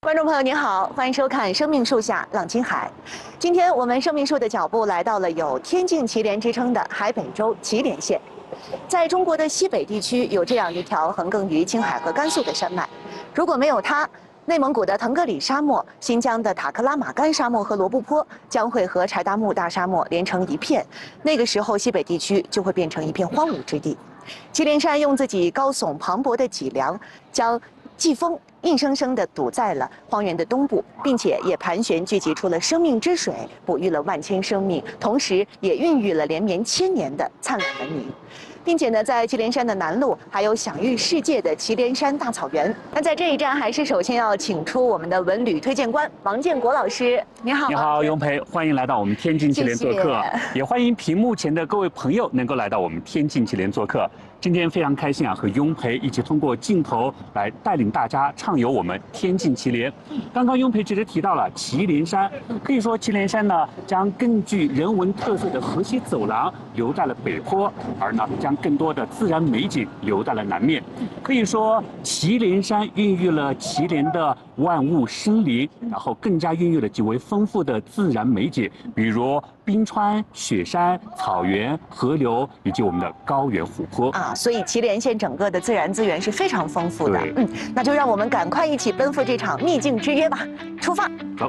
观众朋友您好，欢迎收看《生命树下浪青海》。今天我们生命树的脚步来到了有“天境祁连”之称的海北州祁连县。在中国的西北地区，有这样一条横亘于青海和甘肃的山脉。如果没有它，内蒙古的腾格里沙漠、新疆的塔克拉玛干沙漠和罗布泊将会和柴达木大沙漠连成一片。那个时候，西北地区就会变成一片荒芜之地。祁连山用自己高耸磅礴的脊梁，将季风硬生生地堵在了荒原的东部，并且也盘旋聚集出了生命之水，哺育了万千生命，同时也孕育了连绵千年的灿烂文明。并且呢，在祁连山的南麓还有享誉世界的祁连山大草原。那在这一站，还是首先要请出我们的文旅推荐官王建国老师。你好， 你好，雍培，欢迎来到我们天境祁连做客，也欢迎屏幕前的各位朋友能够来到我们天境祁连做客。今天非常开心啊，和雍培一起通过镜头来带领大家畅游我们天境祁连。刚刚雍培直接提到了祁连山，可以说祁连山呢将更具人文特色的河西走廊留在了北坡，而呢将更多的自然美景留在了南面。可以说祁连山孕育了祁连的万物生灵，然后更加孕育了极为丰富的自然美景，比如冰川、雪山、草原、河流以及我们的高原湖泊啊。所以祁连县整个的自然资源是非常丰富的。那就让我们赶快一起奔赴这场秘境之约吧，出发， 走。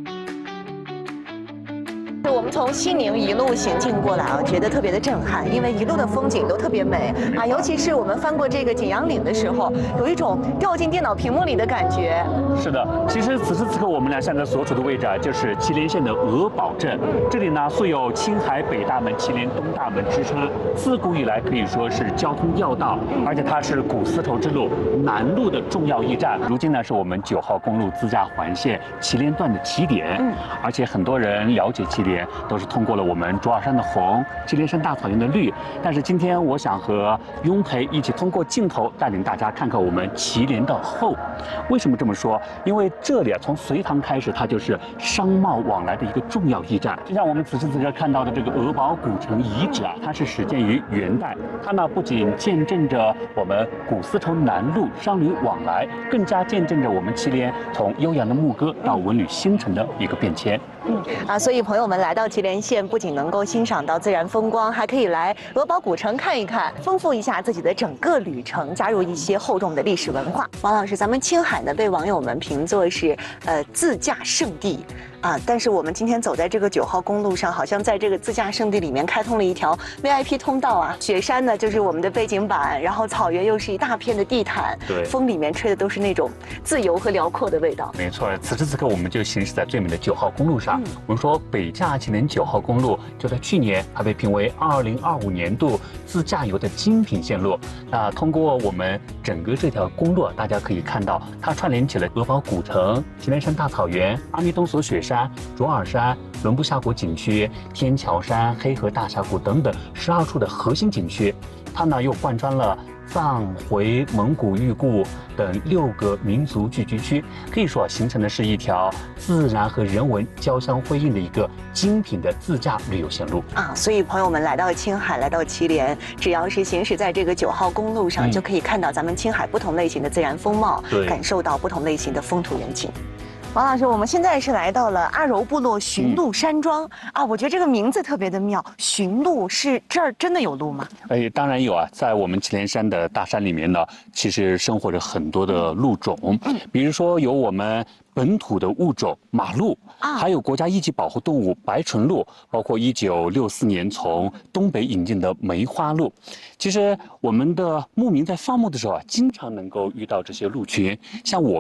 我们从西宁一路行进过来啊，觉得特别的震撼，因为一路的风景都特别美啊，尤其是我们翻过这个景阳岭的时候，有一种掉进电脑屏幕里的感觉。 是的，其实此时此刻我们俩现在所处的位置啊，就是祁连县的鹅堡镇。这里呢素有青海北大门、祁连东大门之称，自古以来可以说是交通要道，而且它是古丝绸之路南路的重要驿站。如今呢是我们9号公路自驾环线祁连段的起点。而且很多人了解祁连都是通过了我们卓尔山的红、祁连山大草原的绿。但是今天我想和雍培一起通过镜头带领大家看看我们祁连的后。为什么这么说？因为这里啊，从隋唐开始，它就是商贸往来的一个重要驿站。就像我们此时此刻看到的这个鹅堡古城遗址啊，它是始建于元代。它呢不仅见证着我们古丝绸南路商旅往来，更加见证着我们祁连从悠扬的牧歌到文旅新城的一个变迁。 所以朋友们来到祁连县，不仅能够欣赏到自然风光，还可以来鹅堡古城看一看，丰富一下自己的整个旅程，加入一些厚重的历史文化。王老师，咱们青海呢被网友们评作是自驾圣地啊，但是我们今天走在这个9号公路上，好像在这个自驾圣地里面开通了一条 VIP 通道啊。雪山呢就是我们的背景板，然后草原又是一大片的地毯， 对， 风里面吹的都是那种自由和辽阔的味道。 没错，此时此刻我们就行驶在最美的9号公路上。我们说北驾祁连9号公路就在去年还被评为2025年度自驾游的精品线路。那通过我们整个这条公路，大家可以看到它串联起了鹅堡古城、祁连山大草原、阿弥东索雪山、卓尔山、伦布夏国景区、天桥山、黑河大峡谷等等12处的核心景区。它呢又贯穿了藏、回、蒙古、裕固等6个民族聚居区，可以说形成的是一条自然和人文交相辉映的一个精品的自驾旅游线路啊。所以朋友们来到青海，来到祁连，只要是行驶在这个9号公路上，就可以看到咱们青海不同类型的自然风貌，感受到不同类型的风土人情。王老师，我们现在是来到了阿柔部落驯鹿山庄啊，我觉得这个名字特别的妙。驯鹿是这儿真的有鹿吗？ 当然有啊，在我们祁连山的大山里面呢，其实生活着很多的鹿种，比如说有我们本土的物种马鹿，还有国家一级保护动物白唇鹿，包括1964年从东北引进的梅花鹿。其实我们的牧民在放牧的时候啊，经常能够遇到这些鹿群。像我